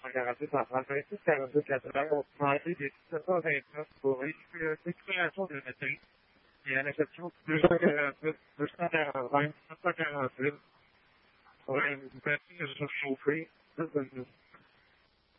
146 136 42 80 ont demandé des 729 pour récupération de métier et à l'exception de 248, 245, 748 pour une batterie de surchauffée, 10 22.